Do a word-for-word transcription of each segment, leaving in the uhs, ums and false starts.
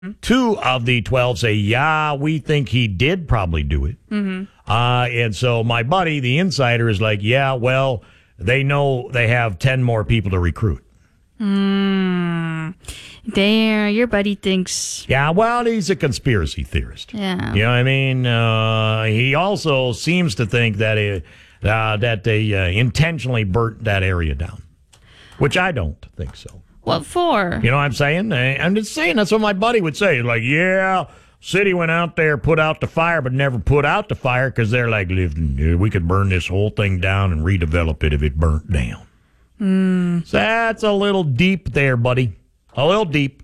Two of the twelve say, yeah, we think he did probably do it. Mm-hmm. Uh, and so my buddy, the insider, is like, yeah, well, they know they have ten more people to recruit. Mm. There, your buddy thinks. Yeah, well, he's a conspiracy theorist. Yeah. You know what I mean? Uh, he also seems to think that it, uh, that they uh, intentionally burnt that area down, which I don't think so. What for? You know what I'm saying? I'm just saying that's what my buddy would say. Like, yeah, city went out there, put out the fire, but never put out the fire because they're like, listen, we could burn this whole thing down and redevelop it if it burnt down. Mm. So that's a little deep there, buddy. A little deep.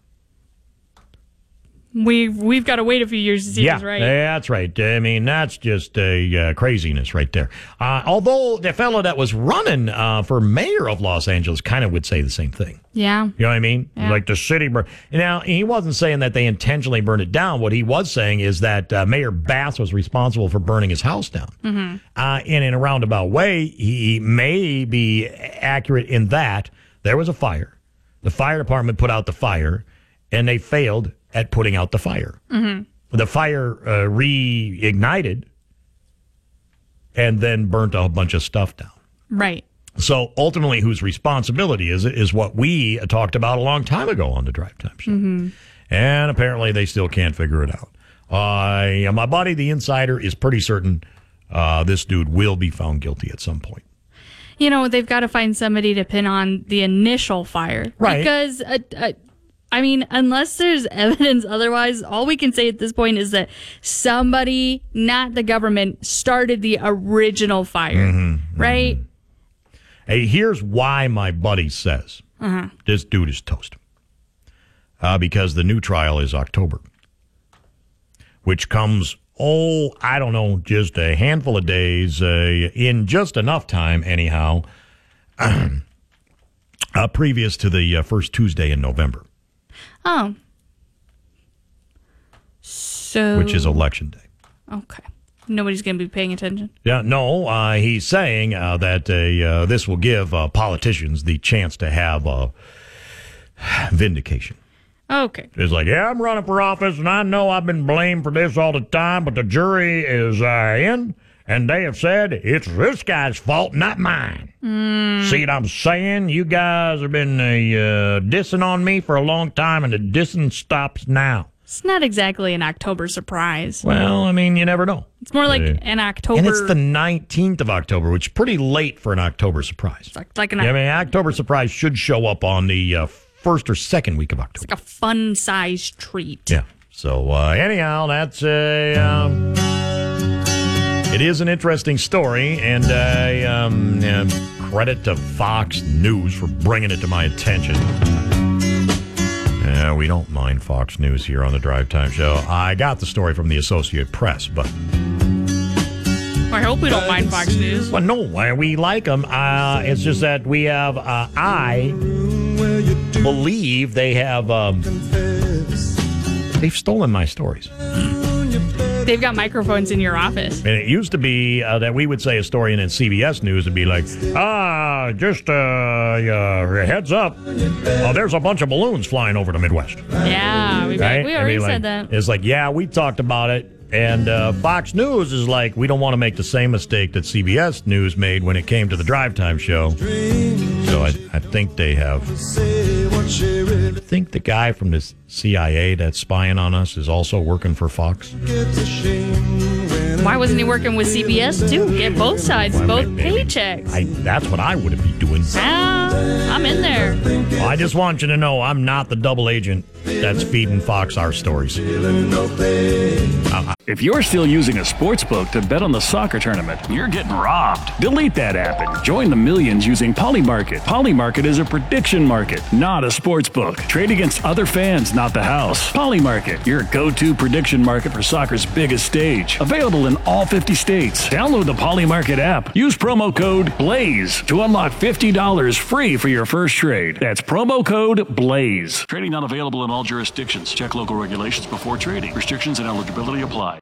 We've, we've got to wait a few years to see yeah, this, right? Yeah, that's right. I mean, that's just a uh, craziness right there. Uh, although the fellow that was running uh, for mayor of Los Angeles kind of would say the same thing. Yeah. You know what I mean? Yeah. Like the city burned. Now, he wasn't saying that they intentionally burned it down. What he was saying is that uh, Mayor Bass was responsible for burning his house down. Mm-hmm. Uh, and in a roundabout way, he may be accurate in that there was a fire. The fire department put out the fire, and they failed at putting out the fire. Mm-hmm. The fire uh, reignited and then burnt a bunch of stuff down. Right. So ultimately, whose responsibility is it is what we talked about a long time ago on the Drive Time Show. Mm-hmm. And apparently they still can't figure it out. Uh, my buddy, the insider, is pretty certain uh, this dude will be found guilty at some point. You know, they've got to find somebody to pin on the initial fire. Right. Because, uh, uh, I mean, unless there's evidence otherwise, all we can say at this point is that somebody, not the government, started the original fire. Mm-hmm, right? Mm-hmm. Hey, here's why my buddy says uh-huh. this dude is toast. Uh, because the new trial is October, which comes, oh, I don't know, just a handful of days, uh, in just enough time, anyhow, uh, previous to the uh, first Tuesday in November. Oh. So. Which is Election Day. Okay. Nobody's going to be paying attention. Yeah, no, uh, he's saying uh, that uh, uh, this will give uh, politicians the chance to have uh, vindication. Okay. It's like, yeah, I'm running for office, and I know I've been blamed for this all the time, but the jury is uh, in, and they have said it's this guy's fault, not mine. Mm. See what I'm saying? You guys have been uh, uh, dissing on me for a long time, and the dissing stops now. It's not exactly an October surprise. Well, I mean, you never know. It's more like uh, an October... And it's the nineteenth of October, which is pretty late for an October surprise. It's like, like an... Yeah, I mean, October surprise should show up on the uh, first or second week of October. It's like a fun-sized treat. Yeah. So, uh, anyhow, that's a... Um, it is an interesting story, and uh, um, uh, credit to Fox News for bringing it to my attention. Yeah, we don't mind Fox News here on the Drive Time Show. I got the story from the Associated Press, but... I hope we don't mind Fox News. Well, no, we like them. Uh, it's just that we have... Uh, I believe they have... Um, they've stolen my stories. They've got microphones in your office. And it used to be uh, that we would say a story, and then C B S News would be like, ah, just uh, uh, heads up, uh, there's a bunch of balloons flying over the Midwest. Yeah, we, right? we already like, said that. It's like, yeah, we talked about it. And uh, Fox News is like, we don't want to make the same mistake that C B S News made when it came to the Drive Time Show. So I, I think they have... I think the guy from the C I A that's spying on us is also working for Fox. Why wasn't he working with C B S too? Get both sides, well, both maybe. Paychecks. I, that's what I would be doing. Ah, I'm in there. Well, I just want you to know I'm not the double agent that's feeding Fox our stories. Uh, if you're still using a sports book to bet on the soccer tournament, you're getting robbed. Delete that app and join the millions using Polymarket. Polymarket is a prediction market, not a sports book. Trade against other fans, not the house. Polymarket, your go-to prediction market for soccer's biggest stage. Available in all fifty states. Download the Polymarket app. Use promo code BLAZE to unlock fifty dollars free for your first trade. That's promo code BLAZE. Trading not available in all jurisdictions. Check local regulations before trading. Restrictions and eligibility apply.